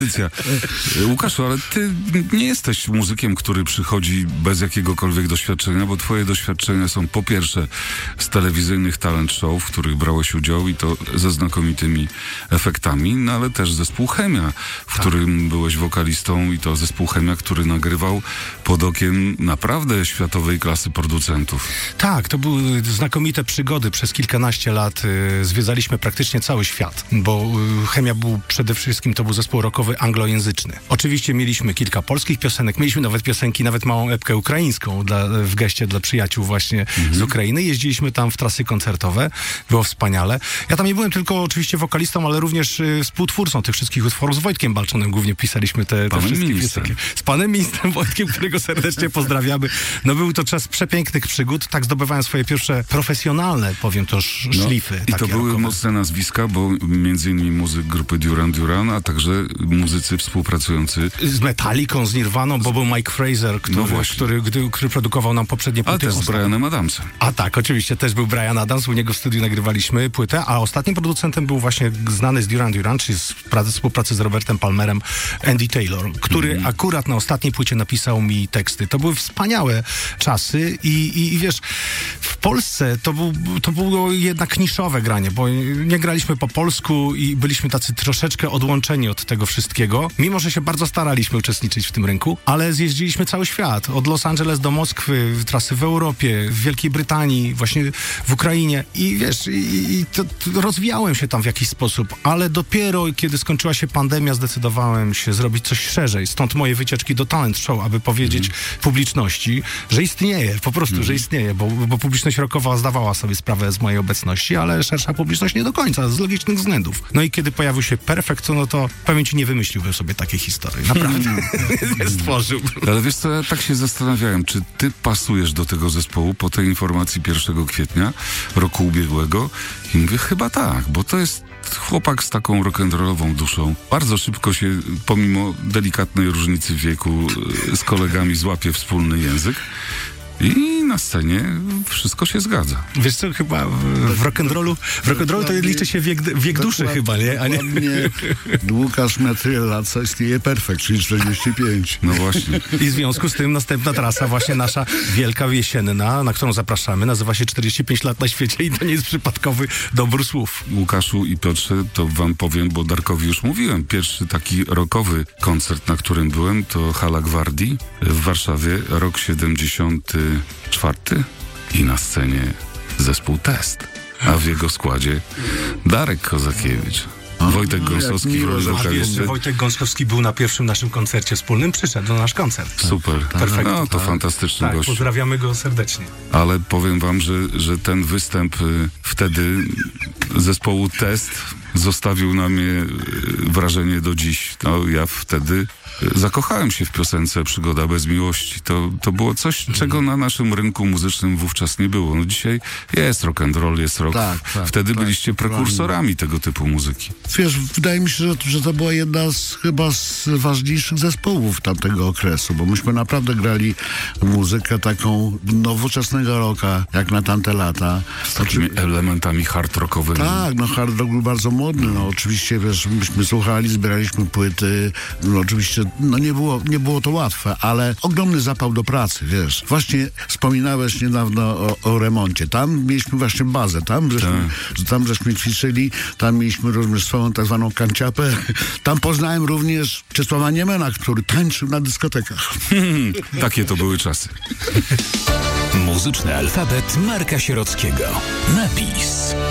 Łukaszu, ale ty nie jesteś muzykiem, który przychodzi bez jakiegokolwiek doświadczenia, bo twoje doświadczenia są po pierwsze z telewizyjnych talent show, w których brałeś udział i to ze znakomitymi efektami, no ale też zespół Chemia, w którym byłeś wokalistą i to zespół Chemia, który nagrywał pod okiem naprawdę światowej klasy producentów. Tak, to były znakomite przygody. Przez kilkanaście lat zwiedzaliśmy praktycznie cały świat, bo Chemia był przede wszystkim, to był zespół rockowy anglojęzyczny. Oczywiście mieliśmy kilka polskich piosenek, mieliśmy nawet piosenki, nawet małą epkę ukraińską w geście dla przyjaciół właśnie z Ukrainy. Jeździliśmy tam w trasy koncertowe, było wspaniale. Ja tam nie byłem tylko oczywiście wokalistą, ale również współtwórcą tych wszystkich utworów. Z Wojtkiem Balczonem głównie pisaliśmy te wszystkie piosenki. Z panem ministrem Wojtkiem, którego serdecznie pozdrawiamy. No był to czas przepięknych przygód, tak zdobywałem swoje pierwsze profesjonalne, powiem to, szlify. I to były rockowe. Mocne nazwiska, bo między innymi muzyk grupy Duran Duran, a także muzycy współpracujący z Metallicą, z Nirvaną, bo był Mike Fraser, który produkował nam poprzednie płyty. Ale też z Brianem Adamsem. A tak, oczywiście, też był Brian Adams, u niego w studiu nagrywaliśmy płytę, a ostatnim producentem był właśnie znany z Duran Duran, czyli z współpracy z Robertem Palmerem, Andy Taylor, który akurat na ostatniej płycie napisał mi teksty. To były wspaniałe czasy i wiesz, w Polsce to było jednak niszowe granie, bo nie graliśmy po polsku i byliśmy tacy troszeczkę odłączeni od tego wszystkiego, mimo że się bardzo staraliśmy uczestniczyć w tym rynku, ale zjeździliśmy cały świat, od Los Angeles do Moskwy, trasy w Europie, w Wielkiej Brytanii, właśnie w Ukrainie i wiesz, to rozwijałem się tam w jakiś sposób, ale dopiero kiedy skończyła się pandemia, zdecydowałem się zrobić coś szerzej, stąd moje wycieczki do talent show, aby powiedzieć publiczności, że istnieje, po prostu, że istnieje, bo publiczność rockowa zdawała sobie sprawę z mojej obecności, ale szersza publiczność nie do końca, z logicznych względów. No i kiedy pojawił się Perfekt, no to pewnie ci nie wymyśliłbym sobie takiej historii. Naprawdę. Nie stworzył. Ale wiesz co, ja tak się zastanawiałem, czy ty pasujesz do tego zespołu po tej informacji 1 kwietnia roku ubiegłego? I mówię, chyba tak, bo to jest chłopak z taką rock'n'rollową duszą. Bardzo szybko się, pomimo delikatnej różnicy wieku, z kolegami złapie wspólny język. I na scenie wszystko się zgadza. Wiesz co, chyba w rock'n'rollu to liczy się wiek duszy chyba, nie? A nie? Łukasz miał tyle lat, co istnieje Perfekt, czyli 45. No właśnie. I w związku z tym następna trasa, właśnie nasza wielka jesienna, na którą zapraszamy, nazywa się 45 lat na świecie i to nie jest przypadkowy dobór słów. Łukaszu i Piotrze, to wam powiem, bo Darkowi już mówiłem, pierwszy taki rockowy koncert, na którym byłem, to Hala Gwardii w Warszawie, rok 74 i na scenie zespół Test, a w jego składzie Darek Kozakiewicz. Wojtek Gąsowski w roli wokalisty. Wojtek Gąsowski był na pierwszym naszym koncercie wspólnym, przyszedł na nasz koncert. Super. Perfekt. No to fantastyczny gość. Pozdrawiamy go serdecznie. Ale powiem wam, że ten występ wtedy zespołu Test zostawił na mnie wrażenie do dziś. No, ja wtedy zakochałem się w piosence Przygoda bez miłości. To było coś, czego na naszym rynku muzycznym wówczas nie było. No dzisiaj jest rock and roll, jest rock. Wtedy byliście prekursorami tego typu muzyki. Wiesz, wydaje mi się, że to była jedna chyba z ważniejszych zespołów tamtego okresu, bo myśmy naprawdę grali muzykę taką nowoczesnego rocka, jak na tamte lata. Z takimi elementami hard rockowymi. Tak, no hard rock był bardzo modny. No oczywiście, wiesz, myśmy słuchali, zbieraliśmy płyty, no oczywiście nie było to łatwe, ale ogromny zapał do pracy, wiesz. Właśnie wspominałeś niedawno o remoncie. Tam mieliśmy właśnie bazę, tam żeśmy ćwiczyli, tam mieliśmy również swoją tak zwaną kanciapę. Tam poznałem również Czesława Niemena, który tańczył na dyskotekach. Takie to były czasy. Muzyczny alfabet Marka Sierockiego. Napis.